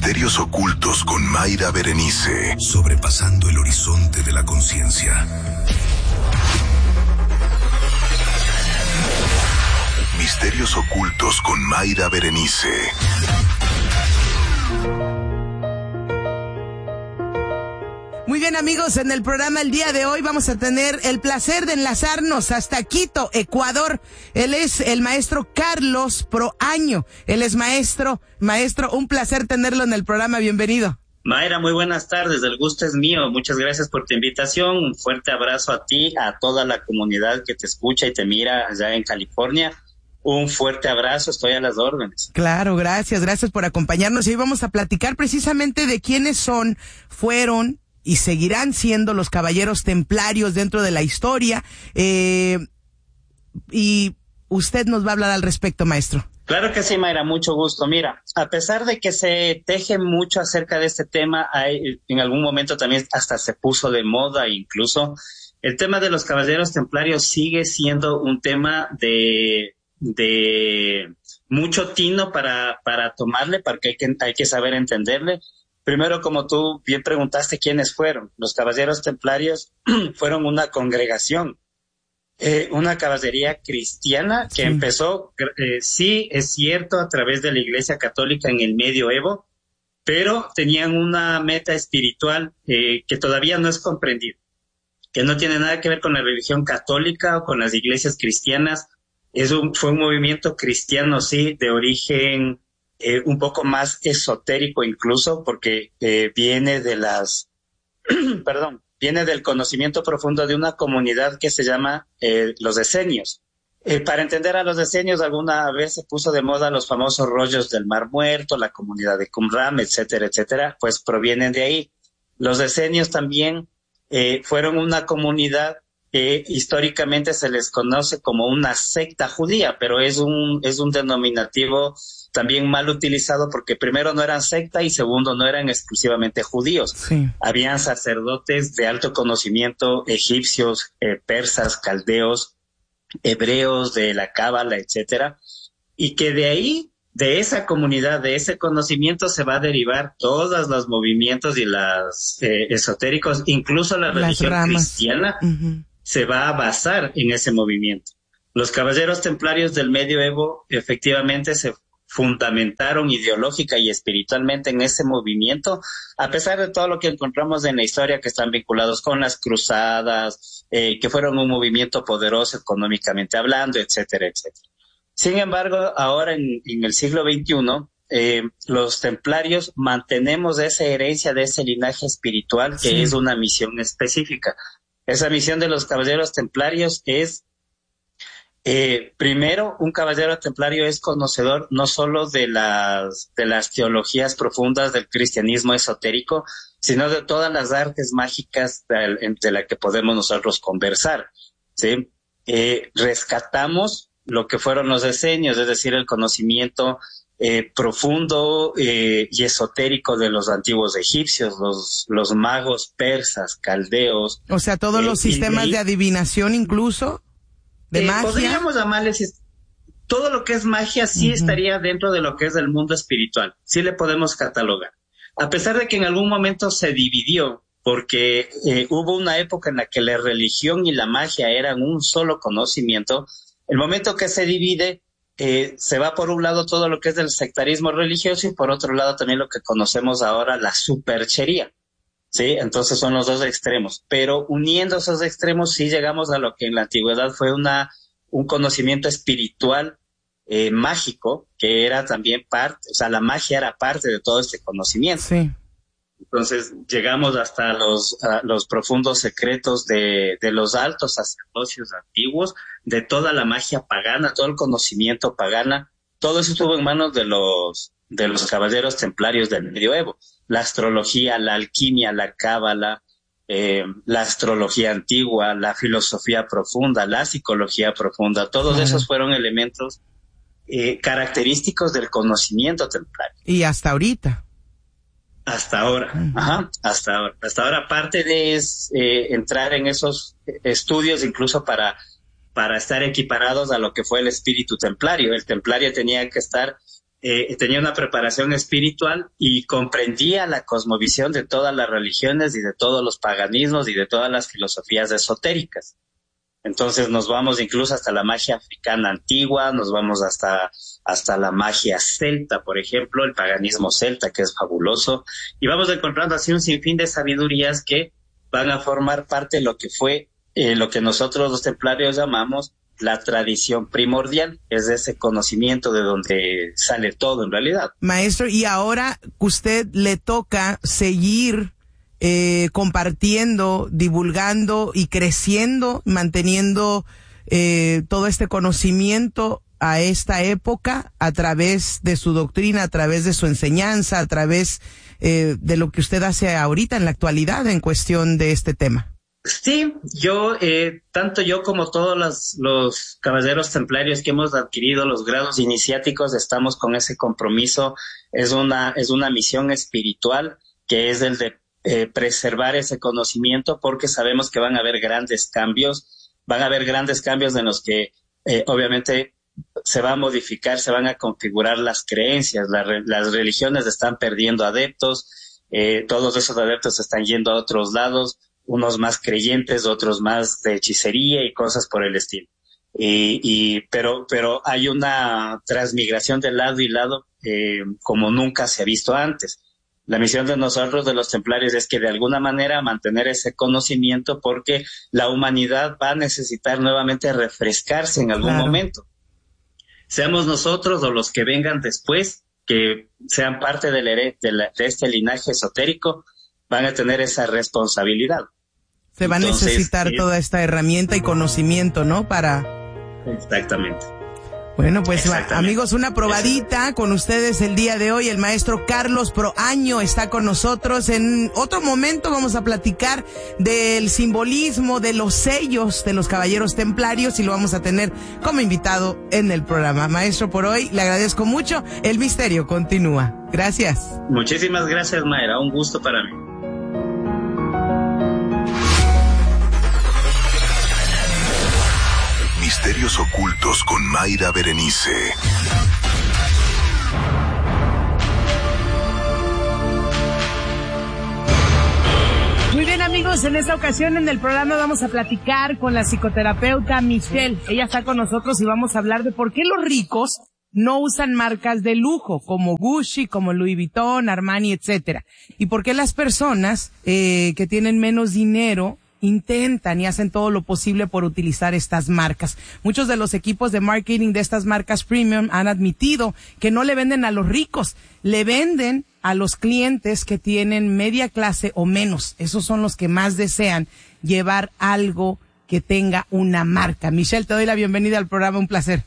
Misterios ocultos con Mayra Berenice. Sobrepasando el horizonte de la conciencia. Misterios ocultos con Mayra Berenice. Muy bien, amigos, en el programa el día de hoy vamos a tener el placer de enlazarnos hasta Quito, Ecuador. Él es el maestro Carlos Proaño. Él es maestro, un placer tenerlo en el programa. Bienvenido. Mayra, muy buenas tardes, el gusto es mío. Muchas gracias por tu invitación. Un fuerte abrazo a ti, a toda la comunidad que te escucha y te mira allá en California. Un fuerte abrazo, estoy a las órdenes. Claro, gracias por acompañarnos. Y hoy vamos a platicar precisamente de quiénes fueron y seguirán siendo los caballeros templarios dentro de la historia. Y usted nos va a hablar al respecto, maestro. Claro que sí, Mayra, mucho gusto. Mira, a pesar de que se teje mucho acerca de este tema, en algún momento también hasta se puso de moda incluso, el tema de los caballeros templarios sigue siendo un tema de mucho tino para tomarle, porque hay que saber entenderle. Primero, como tú bien preguntaste, ¿quiénes fueron? Los caballeros templarios fueron una congregación, una caballería cristiana que empezó, sí, es cierto, a través de la Iglesia Católica en el Medioevo, pero tenían una meta espiritual que todavía no es comprendida, que no tiene nada que ver con la religión católica o con las iglesias cristianas. Fue un movimiento cristiano, sí, de origen un poco más esotérico incluso, porque viene de viene del conocimiento profundo de una comunidad que se llama los esenios. Para entender a los esenios, alguna vez se puso de moda los famosos rollos del Mar Muerto, la comunidad de Qumran, etcétera, etcétera, pues provienen de ahí. Los esenios también fueron una comunidad que históricamente se les conoce como una secta judía, pero es un denominativo también mal utilizado porque primero no eran secta y segundo no eran exclusivamente judíos. Sí. Habían sacerdotes de alto conocimiento, egipcios, persas, caldeos, hebreos, de la cábala, etcétera, y que de ahí, de esa comunidad, de ese conocimiento se va a derivar todos los movimientos y las esotéricos, incluso la religión cristiana. Uh-huh. Se va a basar en ese movimiento. Los caballeros templarios del Medioevo efectivamente se fundamentaron ideológica y espiritualmente en ese movimiento, a pesar de todo lo que encontramos en la historia que están vinculados con las cruzadas, que fueron un movimiento poderoso económicamente hablando, etcétera, etcétera. Sin embargo, ahora en el siglo XXI, los templarios mantenemos esa herencia de ese linaje espiritual que es una misión específica. Esa misión de los caballeros templarios es, primero, un caballero templario es conocedor no solo de las teologías profundas del cristianismo esotérico, sino de todas las artes mágicas de las que podemos nosotros conversar, ¿sí? Rescatamos lo que fueron los esenios, es decir, el conocimiento profundo y esotérico de los antiguos egipcios, los magos persas, caldeos. O sea, todos los sistemas de adivinación incluso, de magia. Podríamos llamarles, todo lo que es magia sí estaría dentro de lo que es el mundo espiritual, sí le podemos catalogar. A pesar de que en algún momento se dividió, porque hubo una época en la que la religión y la magia eran un solo conocimiento, el momento que se divide, se va por un lado todo lo que es del sectarismo religioso y por otro lado también lo que conocemos ahora, la superchería, ¿sí? Entonces son los dos extremos, pero uniendo esos extremos sí llegamos a lo que en la antigüedad fue un conocimiento espiritual mágico, que era también parte, o sea, la magia era parte de todo este conocimiento. Sí. Entonces llegamos hasta los profundos secretos de los altos sacerdocios antiguos, de toda la magia pagana, todo el conocimiento pagana, todo eso estuvo en manos de los caballeros templarios del Medioevo. La astrología, la alquimia, la cábala, la astrología antigua, la filosofía profunda, la psicología profunda, todos esos fueron elementos característicos del conocimiento templario. Y hasta ahorita. Hasta ahora, hasta ahora. Hasta ahora, aparte de entrar en esos estudios, incluso para estar equiparados a lo que fue el espíritu templario. El templario tenía que estar tenía una preparación espiritual y comprendía la cosmovisión de todas las religiones y de todos los paganismos y de todas las filosofías esotéricas. Entonces nos vamos incluso hasta la magia africana antigua, nos vamos hasta la magia celta, por ejemplo, el paganismo celta, que es fabuloso, y vamos encontrando así un sinfín de sabidurías que van a formar parte de lo que fue lo que nosotros los templarios llamamos la tradición primordial, es ese conocimiento de donde sale todo en realidad. Maestro, y ahora usted le toca seguir compartiendo, divulgando y creciendo, manteniendo todo este conocimiento a esta época a través de su doctrina, a través de su enseñanza, a través de lo que usted hace ahorita en la actualidad en cuestión de este tema. Sí, tanto yo como todos los caballeros templarios que hemos adquirido los grados iniciáticos estamos con ese compromiso. Es una misión espiritual que es el de preservar ese conocimiento, porque sabemos que van a haber grandes cambios en los que obviamente se va a modificar, se van a configurar las creencias, las religiones están perdiendo adeptos, todos esos adeptos están yendo a otros lados, unos más creyentes, otros más de hechicería y cosas por el estilo. Pero hay una transmigración de lado y lado como nunca se ha visto antes. La misión de nosotros, de los templarios, es que de alguna manera mantener ese conocimiento, porque la humanidad va a necesitar nuevamente refrescarse en algún momento. Seamos nosotros o los que vengan después, que sean parte de este linaje esotérico, van a tener esa responsabilidad. Se va a necesitar toda esta herramienta y conocimiento, ¿no? Exactamente. Bueno, pues amigos, una probadita con ustedes el día de hoy. El maestro Carlos Proaño está con nosotros. En otro momento vamos a platicar del simbolismo de los sellos de los caballeros templarios y lo vamos a tener como invitado en el programa. Maestro, por hoy le agradezco mucho. El misterio continúa. Gracias. Muchísimas gracias, Mayra. Un gusto para mí. Misterios ocultos con Mayra Berenice. Muy bien, amigos, en esta ocasión en el programa vamos a platicar con la psicoterapeuta Michelle. Ella está con nosotros y vamos a hablar de por qué los ricos no usan marcas de lujo como Gucci, como Louis Vuitton, Armani, etcétera. Y por qué las personas que tienen menos dinero intentan y hacen todo lo posible por utilizar estas marcas. Muchos de los equipos de marketing de estas marcas premium han admitido que no le venden a los ricos, le venden a los clientes que tienen media clase o menos. Esos son los que más desean llevar algo que tenga una marca. Michelle, te doy la bienvenida al programa, un placer.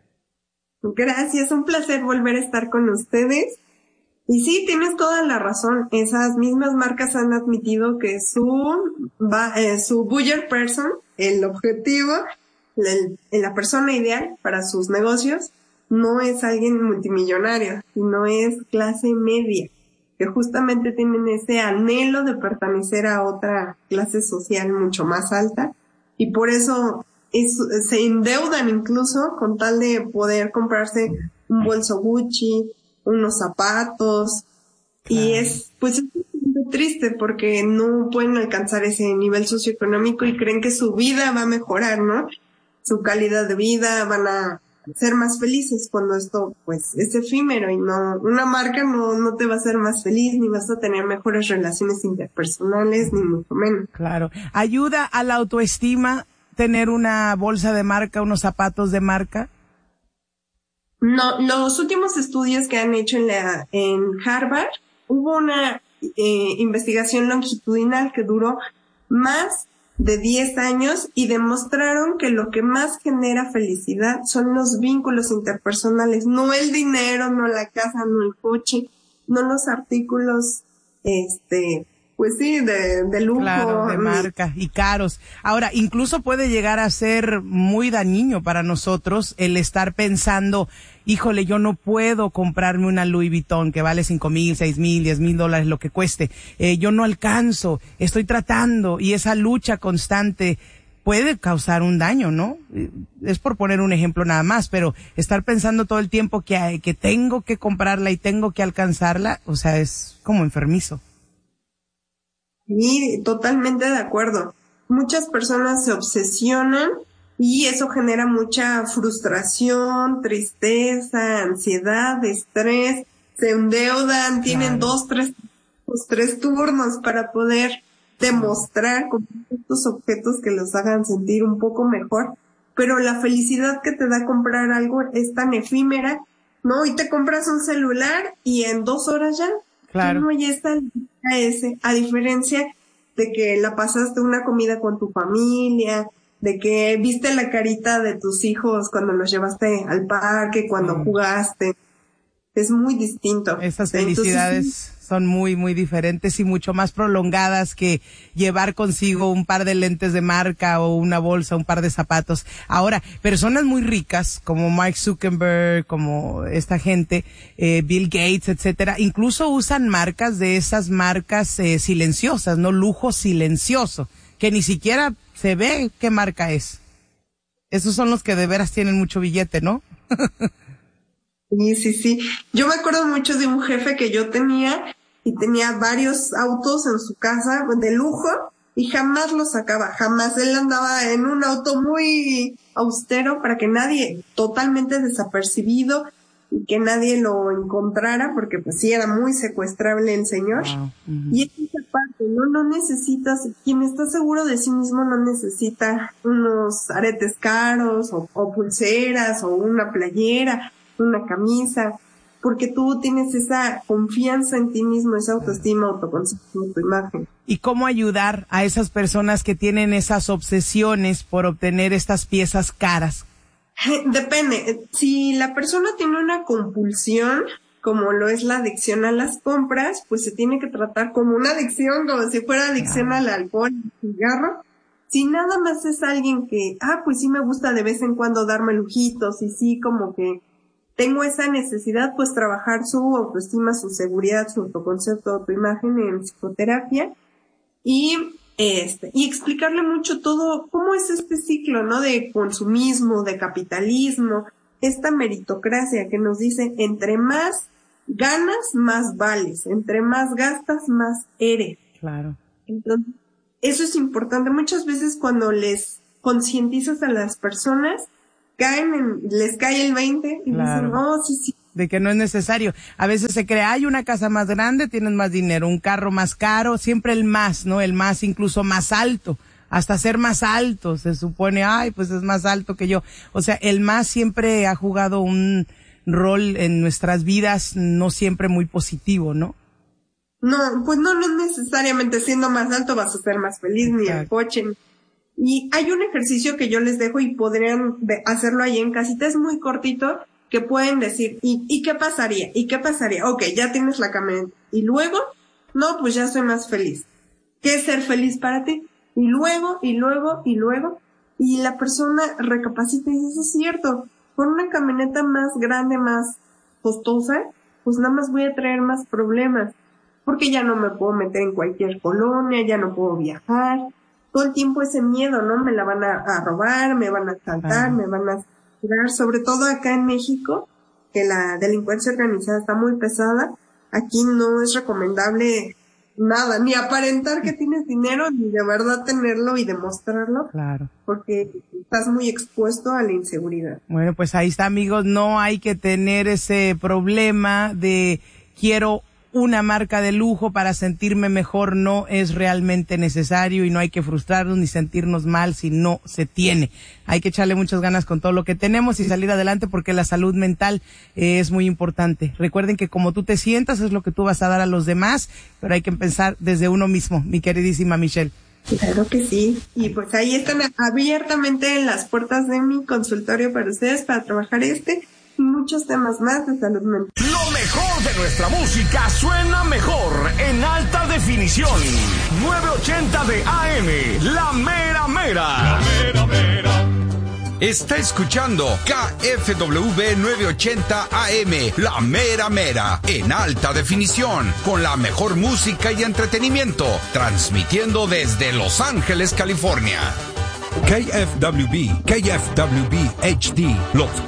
Gracias, un placer volver a estar con ustedes. Y sí, tienes toda la razón. Esas mismas marcas han admitido que su buyer person, el objetivo, la persona ideal para sus negocios, no es alguien multimillonario, sino es clase media, que justamente tienen ese anhelo de pertenecer a otra clase social mucho más alta, y por eso se endeudan incluso con tal de poder comprarse un bolso Gucci, unos zapatos, y es muy triste porque no pueden alcanzar ese nivel socioeconómico y creen que su vida va a mejorar, ¿no? Su calidad de vida, van a ser más felices, cuando esto pues es efímero y no, una marca no te va a hacer más feliz, ni vas a tener mejores relaciones interpersonales, ni mucho menos. Claro. ¿Ayuda a la autoestima tener una bolsa de marca, unos zapatos de marca? No, los últimos estudios que han hecho en Harvard, hubo una investigación longitudinal que duró más de 10 años y demostraron que lo que más genera felicidad son los vínculos interpersonales, no el dinero, no la casa, no el coche, no los artículos, pues sí, de lujo. Claro, de marca y caros. Ahora, incluso puede llegar a ser muy dañino para nosotros el estar pensando, híjole, yo no puedo comprarme una Louis Vuitton que vale $5,000, $6,000, $10,000, lo que cueste. Yo no alcanzo, estoy tratando, y esa lucha constante puede causar un daño, ¿no? Es por poner un ejemplo nada más, pero estar pensando todo el tiempo que tengo que comprarla y tengo que alcanzarla, o sea, es como enfermizo. Sí, totalmente de acuerdo. Muchas personas se obsesionan y eso genera mucha frustración, tristeza, ansiedad, estrés, se endeudan, tienen 2, 3 turnos para poder demostrar con estos objetos que los hagan sentir un poco mejor, pero la felicidad que te da comprar algo es tan efímera, ¿no? Y te compras un celular y en 2 horas ya, claro, no, ya está a diferencia de que la pasaste una comida con tu familia, de que viste la carita de tus hijos cuando los llevaste al parque, cuando jugaste. Es muy distinto. Esas felicidades entonces, son muy, muy diferentes y mucho más prolongadas que llevar consigo un par de lentes de marca o una bolsa, un par de zapatos. Ahora, personas muy ricas como Mark Zuckerberg, como esta gente, Bill Gates, etcétera, incluso usan marcas de esas marcas silenciosas, ¿no? Lujo silencioso, que ni siquiera se ve qué marca es. Esos son los que de veras tienen mucho billete, ¿no? Sí. Yo me acuerdo mucho de un jefe que yo tenía y tenía varios autos en su casa de lujo y jamás los sacaba, jamás. Él andaba en un auto muy austero para que nadie, totalmente desapercibido y que nadie lo encontrara porque pues sí era muy secuestrable el señor. Wow. Uh-huh. Y es esa parte, no necesitas, quien está seguro de sí mismo no necesita unos aretes caros o pulseras o una playera, una camisa, porque tú tienes esa confianza en ti mismo, esa autoestima, autoconcepto de tu imagen. ¿Y cómo ayudar a esas personas que tienen esas obsesiones por obtener estas piezas caras? Depende. Si la persona tiene una compulsión, como lo es la adicción a las compras, pues se tiene que tratar como una adicción, como si fuera adicción al alcohol, al cigarro. Si nada más es alguien que, pues sí me gusta de vez en cuando darme lujitos y sí como que tengo esa necesidad, pues trabajar su autoestima, su seguridad, su autoconcepto, autoimagen en psicoterapia y explicarle mucho todo, cómo es este ciclo, ¿no? De consumismo, de capitalismo, esta meritocracia que nos dice, entre más ganas, más vales, entre más gastas, más eres. Claro. Entonces, eso es importante. Muchas veces cuando les concientizas a las personas, les cae el 20 y claro. Dicen, sí. De que no es necesario. A veces se cree, hay una casa más grande, tienes más dinero, un carro más caro, siempre el más, ¿no? El más incluso más alto, hasta ser más alto, se supone, pues es más alto que yo. O sea, el más siempre ha jugado un rol en nuestras vidas, no siempre muy positivo, ¿no? No, pues no necesariamente siendo más alto vas a ser más feliz, ni el coche. Y hay un ejercicio que yo les dejo y podrían hacerlo ahí en casita, es muy cortito, que pueden decir, ¿y qué pasaría? ¿Y qué pasaría? Ok, ya tienes la camioneta. ¿Y luego? No, pues ya soy más feliz. ¿Qué es ser feliz para ti? Y luego. Y la persona recapacita y dice, eso es cierto, con una camioneta más grande, más costosa, pues nada más voy a traer más problemas. Porque ya no me puedo meter en cualquier colonia, ya no puedo viajar. Todo el tiempo ese miedo, ¿no? Me la van a robar, me van a asaltar, me van a tirar, sobre todo acá en México, que la delincuencia organizada está muy pesada. Aquí no es recomendable nada, ni aparentar que tienes dinero, ni de verdad tenerlo y demostrarlo. Claro. Porque estás muy expuesto a la inseguridad. Bueno, pues ahí está, amigos, no hay que tener ese problema de quiero una marca de lujo para sentirme mejor, no es realmente necesario y no hay que frustrarnos ni sentirnos mal si no se tiene. Hay que echarle muchas ganas con todo lo que tenemos y salir adelante porque la salud mental es muy importante. Recuerden que como tú te sientas es lo que tú vas a dar a los demás, pero hay que empezar desde uno mismo, mi queridísima Michelle. Claro que sí. Y pues ahí están abiertamente las puertas de mi consultorio para ustedes para trabajar y muchos temas más de salud mental. Lo mejor de nuestra música suena mejor en alta definición. 980 de AM, La Mera Mera. La Mera Mera. Está escuchando KFWB 980 AM, La Mera Mera, en alta definición, con la mejor música y entretenimiento, transmitiendo desde Los Ángeles, California. KFWB, KFWB HD, Los